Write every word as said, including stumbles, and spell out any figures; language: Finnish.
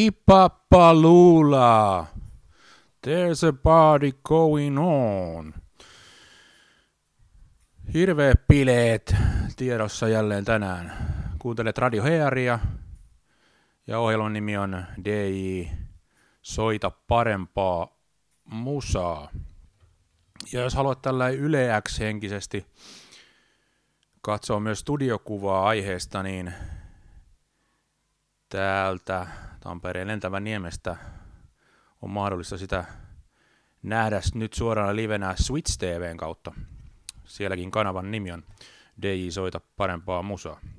Hippapaloola. There's a party going on. Hirveät bileet tiedossa jälleen tänään. Kuuntelet Radio Hearia ja ohjelman nimi on D J Soita parempaa musaa. Ja jos haluat tällä Yle X-henkisesti katsoa myös studiokuvaa aiheesta, niin täältä Tampereen lentävän niemestä on mahdollista sitä nähdä nyt suorana livenä Switch T V:n kautta. Sielläkin kanavan nimi on D J Soita parempaa musaa.